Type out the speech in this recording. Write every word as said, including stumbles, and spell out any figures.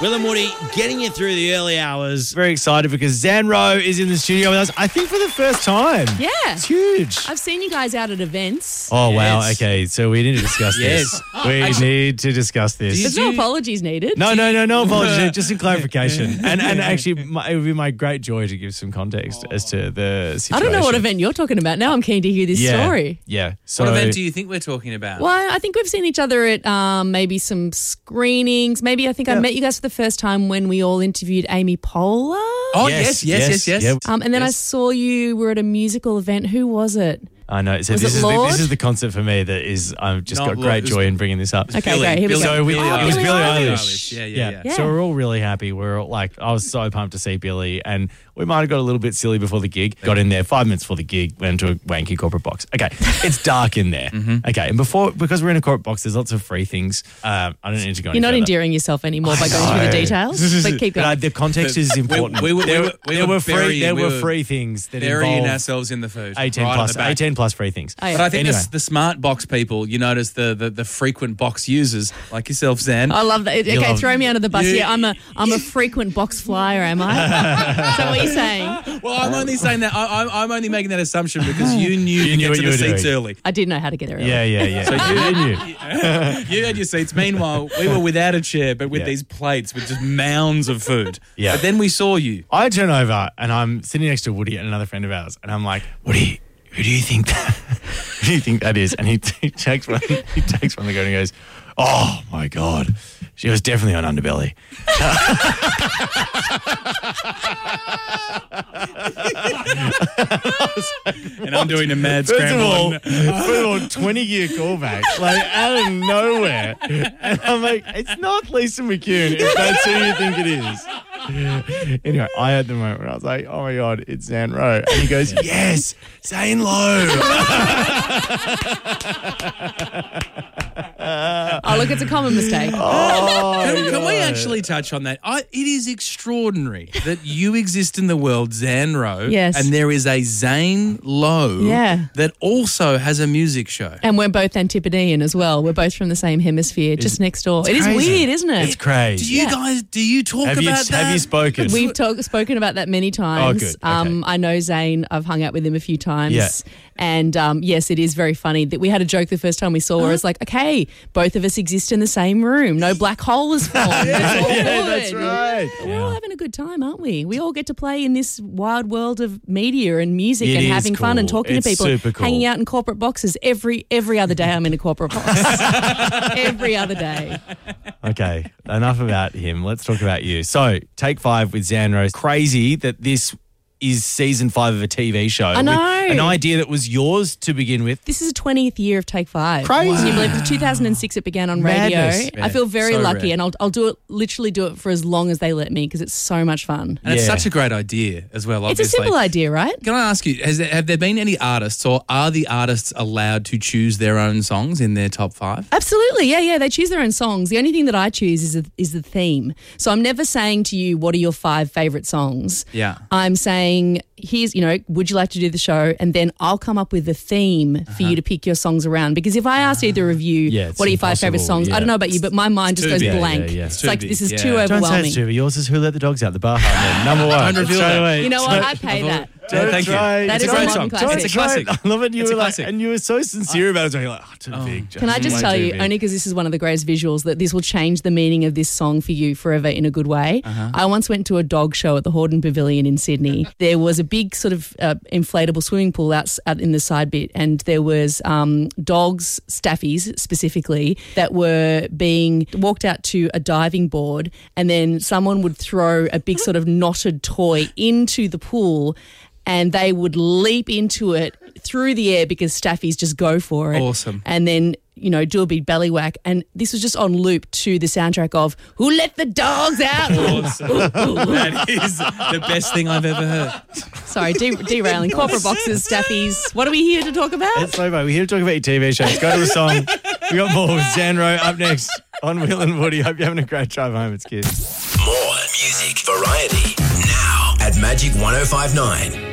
Will and Woody getting you through the early hours. Very excited because Zanro is in the studio with us, I think for the first time. Yeah. It's huge. I've seen you guys out at events. Oh, Yes. wow. Okay, so we need to discuss Yes. this. We need to discuss this. There's no apologies needed. No, no, no, no apologies. Just some clarification. And and actually, my, it would be my great joy to give some context as to the situation. I don't know what event you're talking about now. I'm keen to hear this yeah. story. Yeah. So, What event do you think we're talking about? Well, I think we've seen each other at um, maybe some screenings. Maybe I think I Yeah. met you guys for the first time when we all interviewed Amy Poehler. Oh, yes, yes, yes, yes. yeah. Um, and then I Yes. saw you were at a musical event. Who was it? I know. So Was this it is the, Lord? this is the concept for me that is I've just Not got Lord, great it was- joy in bringing this up. Okay, great. Here we go. So we, Oh, it was Billie Billie Eilish. Eilish. Yeah, yeah, yeah. Yeah. So we're all really happy. We're all like, I was so pumped to see Billy, and we might have got a little bit silly before the gig. Got in there five minutes before the gig, went into a wanky corporate box. Okay, it's dark in there. Mm-hmm. Okay, and before because we're in a corporate box, there's lots of free things. Um, I don't need to go. You're any not further. endearing yourself anymore by going through the know. details. But keep But, uh, going. the context is important. we were- we there were- we there were were free. burying- There we were were free things that Burying involved ourselves in the food. eighteen right plus, at the back. eighteen plus free things. Oh, yeah. But I think Anyway. the, the smart box people, you notice the, the, the frequent box users like yourself, Zan. I love that. Okay, love- throw me under the bus. You- yeah, I'm a I'm a frequent box flyer. Am I? Is that what you're saying? Well, I'm only saying that. I, I'm, I'm only making that assumption because you knew You to knew get what to you the were seats doing. early. I did know how to get there early. Yeah, yeah, yeah. So you you, knew. you had your seats. Meanwhile, we were without a chair, but with Yeah. these plates with just mounds of food. Yeah. But then we saw you. I turn over and I'm sitting next to Woody and another friend of ours, and I'm like, Woody, who do you think that, who do you think that is? And he, he takes one, he takes one of the go and he goes, oh my God, she was definitely on Underbelly. And I'm doing a mad First of scramble. all, and- first of all, twenty year callback, like out of nowhere. And I'm like, it's not Lisa McCune if that's who you think it is. Anyway, I had the moment where I was like, oh my God, it's Zan Rowe. And he goes, yes, Zane Lowe. Oh, look, it's a common mistake. Oh, Can, can we God. actually touch on that? I, it is extraordinary that you exist in the world, Zan Rowe, Yes. and there is a Zane Lowe Yeah. that also has a music show. And we're both Antipodean as well. We're both from the same hemisphere, just next door. It is crazy. weird, isn't it? It's crazy. Do you Yeah. guys, do you talk Have you, about that? have you spoken? We've talk, spoken about that many times. Oh, good. Okay. Um, I know Zane. I've hung out with him a few times. Yeah. And um, yes, it is very funny that we had a joke the first time we saw her. It's like, okay, both of us exist in the same room. No black hole is formed. It's all yeah, good. that's right. We're all having a good time, aren't we? We all get to play in this wild world of media and music It and is having fun and cool. talking It's to people, super cool. hanging out in corporate boxes. Every every other day I'm in a corporate box. Every other day. Okay, enough about him. Let's talk about you. So, take five with Zan Rose. Crazy that this is season five of a T V show. I know. With an idea that was yours to begin with. This is a twentieth year of Take Five. Crazy. Can you believe it? two thousand six it began on radio. Madness. I feel very so lucky rare. and I'll, I'll do it, literally do it for as long as they let me because it's so much fun. And it's Yeah. such a great idea as well, It's a obviously. simple idea, right? Can I ask you, has there, have there been any artists or are the artists allowed to choose their own songs in their top five? Absolutely, yeah, yeah. They choose their own songs. The only thing that I choose is a, is the theme. So I'm never saying to you, what are your five favourite songs? Yeah. I'm saying, here's, you know, would you like to do the show? And then I'll come up with a theme for you to pick your songs around. Because if I asked either of you, Yeah, it's what are your five favourite impossible, songs? yeah. I don't know about you, but my mind just too goes big. Yeah, blank. yeah, yeah. It's Too like, big, this is yeah. too Don't Don't say overwhelming. it's true, but yours is Who Let the Dogs Out, the Baja Man. Number one. Don't reveal Straight that. away. You know what? Don't- I pay that. Yeah, thank you. try. That It's is a a great modern song. classic. It's a Try classic. it. I love it. You It's a were like, classic. and you were so sincere about it. So you're like, oh, too big. Can I just Way tell too you, big. only because this is one of the greatest visuals, that this will change the meaning of this song for you forever in a good way. Uh-huh. I once went to a dog show at the Hordern Pavilion in Sydney. There was a big sort of uh, inflatable swimming pool out, out in the side bit, and there was um, dogs, staffies specifically, that were being walked out to a diving board, and then someone would throw a big sort of knotted toy into the pool, and they would leap into it through the air because staffies just go for it. Awesome. And then, you know, do a big belly whack. And this was just on loop to the soundtrack of Who Let the Dogs Out? Awesome. That is the best thing I've ever heard. Sorry, de- derailing. Corporate boxes, staffies. What are we here to talk about? It's so funny. We're here to talk about your T V shows. Go to the song. We got more with Zan Rowe up next on Will and Woody. Hope you're having a great drive home. It's kids. More music variety now at Magic one oh five point nine.